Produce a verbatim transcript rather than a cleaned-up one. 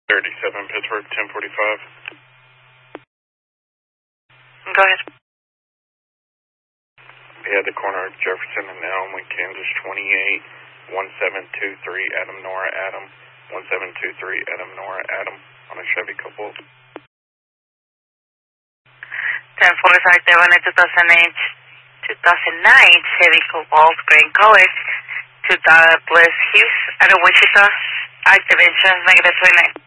thirty-seven Pittsburgh, ten forty-five. Go ahead. Yeah, the corner of Jefferson and Elm in Kansas, twenty-eight, one seven two three, Adam, Nora, Adam, one seven two three, Adam, Nora, Adam, on a Chevy Cobalt. ten forty-five, they run a two thousand eight, two thousand nine Chevy Cobalt, green colors, to Dallas Hughes, out of Wichita, activation, negative twenty-nine.